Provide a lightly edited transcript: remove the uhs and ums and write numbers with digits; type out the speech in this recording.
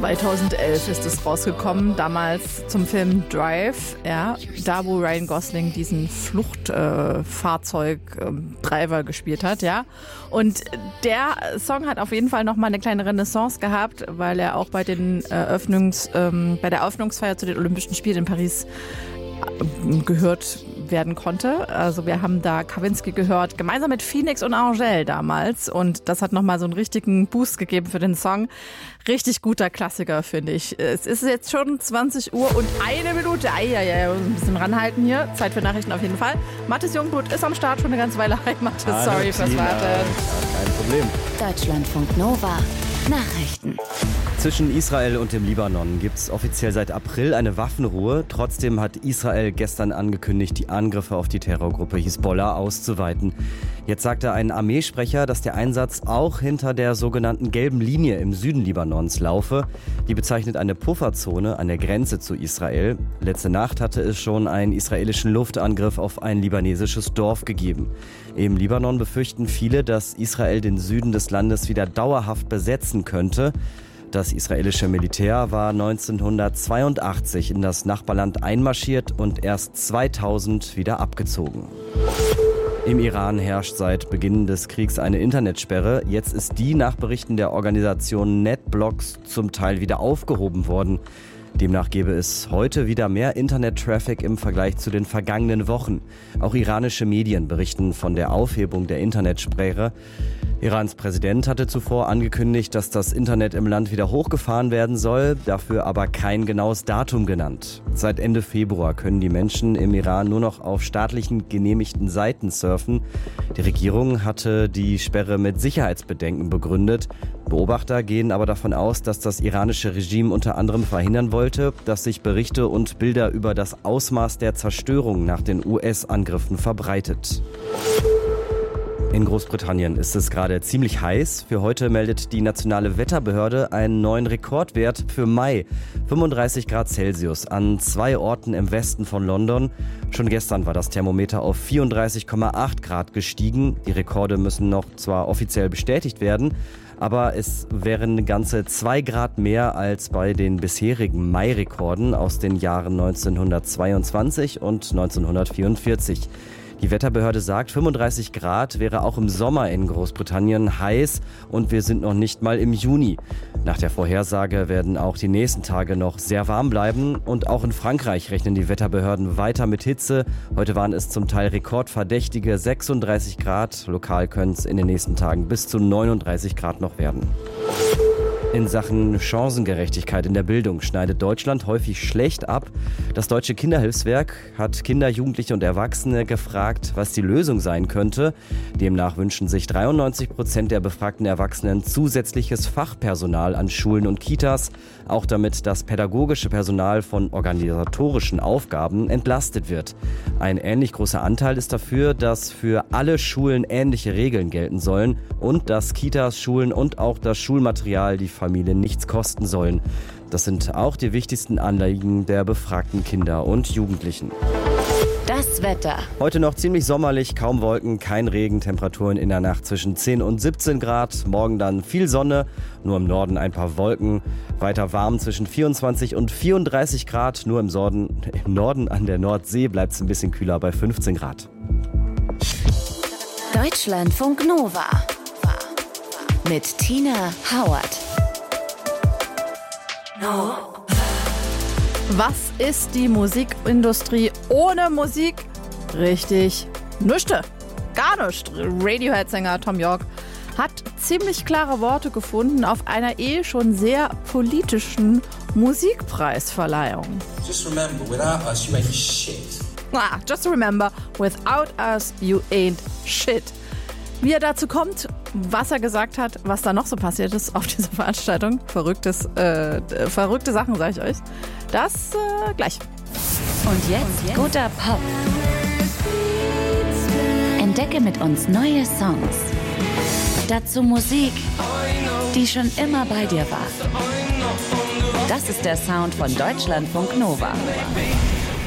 2011 ist es rausgekommen, damals zum Film Drive, ja, da wo Ryan Gosling diesen Fluchtfahrzeug-Driver gespielt hat, ja. Und der Song hat auf jeden Fall nochmal eine kleine Renaissance gehabt, weil er auch bei den bei der Eröffnungsfeier zu den Olympischen Spielen in Paris gehört werden konnte. Also wir haben da Kavinsky gehört, gemeinsam mit Phoenix und Angèle damals. Und das hat nochmal so einen richtigen Boost gegeben für den Song. Richtig guter Klassiker, finde ich. Es ist jetzt schon 20 Uhr und 1 Minute. Ein bisschen ranhalten hier. Zeit für Nachrichten auf jeden Fall. Mathis Jungblut ist am Start, schon eine ganze Weile. Hi Mathis, sorry fürs Warten. Kein Problem. Deutschlandfunk Nova. Nachrichten. Zwischen Israel und dem Libanon gibt es offiziell seit April eine Waffenruhe. Trotzdem hat Israel gestern angekündigt, die Angriffe auf die Terrorgruppe Hisbollah auszuweiten. Jetzt sagte ein Armeesprecher, dass der Einsatz auch hinter der sogenannten gelben Linie im Süden Libanons laufe. Die bezeichnet eine Pufferzone an der Grenze zu Israel. Letzte Nacht hatte es schon einen israelischen Luftangriff auf ein libanesisches Dorf gegeben. Im Libanon befürchten viele, dass Israel den Süden des Landes wieder dauerhaft besetzen könnte. Das israelische Militär war 1982 in das Nachbarland einmarschiert und erst 2000 wieder abgezogen. Im Iran herrscht seit Beginn des Kriegs eine Internetsperre. Jetzt ist die nach Berichten der Organisation NetBlocks zum Teil wieder aufgehoben worden. Demnach gäbe es heute wieder mehr Internet-Traffic im Vergleich zu den vergangenen Wochen. Auch iranische Medien berichten von der Aufhebung der Internetsperre. Irans Präsident hatte zuvor angekündigt, dass das Internet im Land wieder hochgefahren werden soll, dafür aber kein genaues Datum genannt. Seit Ende Februar können die Menschen im Iran nur noch auf staatlichen genehmigten Seiten surfen. Die Regierung hatte die Sperre mit Sicherheitsbedenken begründet. Beobachter gehen aber davon aus, dass das iranische Regime unter anderem verhindern wollte, dass sich Berichte und Bilder über das Ausmaß der Zerstörung nach den US-Angriffen verbreitet. In Großbritannien ist es gerade ziemlich heiß. Für heute meldet die nationale Wetterbehörde einen neuen Rekordwert für Mai. 35 Grad Celsius an 2 Orten im Westen von London. Schon gestern war das Thermometer auf 34,8 Grad gestiegen. Die Rekorde müssen noch zwar offiziell bestätigt werden, aber es wären ganze 2 Grad mehr als bei den bisherigen Mai-Rekorden aus den Jahren 1922 und 1944. Die Wetterbehörde sagt, 35 Grad wäre auch im Sommer in Großbritannien heiß und wir sind noch nicht mal im Juni. Nach der Vorhersage werden auch die nächsten Tage noch sehr warm bleiben und auch in Frankreich rechnen die Wetterbehörden weiter mit Hitze. Heute waren es zum Teil rekordverdächtige 36 Grad. Lokal können es in den nächsten Tagen bis zu 39 Grad noch werden. In Sachen Chancengerechtigkeit in der Bildung schneidet Deutschland häufig schlecht ab. Das Deutsche Kinderhilfswerk hat Kinder, Jugendliche und Erwachsene gefragt, was die Lösung sein könnte. Demnach wünschen sich 93% der befragten Erwachsenen zusätzliches Fachpersonal an Schulen und Kitas, auch damit das pädagogische Personal von organisatorischen Aufgaben entlastet wird. Ein ähnlich großer Anteil ist dafür, dass für alle Schulen ähnliche Regeln gelten sollen und dass Kitas, Schulen und auch das Schulmaterial die Familien nichts kosten sollen. Das sind auch die wichtigsten Anliegen der befragten Kinder und Jugendlichen. Das Wetter. Heute noch ziemlich sommerlich, kaum Wolken, kein Regen, Temperaturen in der Nacht zwischen 10 und 17 Grad. Morgen dann viel Sonne, nur im Norden ein paar Wolken. Weiter warm zwischen 24 und 34 Grad. Nur im Norden an der Nordsee bleibt es ein bisschen kühler bei 15 Grad. Deutschlandfunk Nova. Mit Tina Howard. Was ist die Musikindustrie ohne Musik? Richtig, nüchte. Gar nicht. Radiohead-Sänger Thom Yorke hat ziemlich klare Worte gefunden auf einer schon sehr politischen Musikpreisverleihung. Just remember, without us, you ain't shit. Just remember, without us, you ain't shit. Wie er dazu kommt, was er gesagt hat, was da noch so passiert ist auf dieser Veranstaltung. Verrückte Sachen, sage ich euch. Das gleich. Und jetzt guter Pop. Entdecke mit uns neue Songs. Dazu Musik, die schon immer bei dir war. Das ist der Sound von Deutschlandfunk Nova.